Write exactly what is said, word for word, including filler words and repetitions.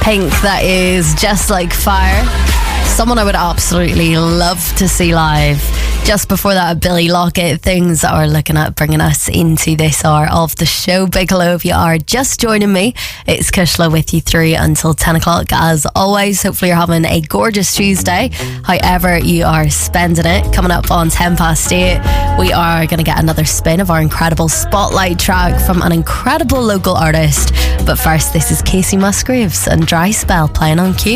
Pink, that is Just Like Fire. Someone I would absolutely love to see live. Just before that, Billy Lockett. Things that are looking at bringing us into this hour of the show. Big hello if you are just joining me. It's Kushla with you through until ten o'clock as always. Hopefully you're having a gorgeous Tuesday, however you are spending it. Coming up on ten past eight, we are going to get another spin of our incredible spotlight track from an incredible local artist. But first, this is Casey Musgraves and Dry Spell playing on Q.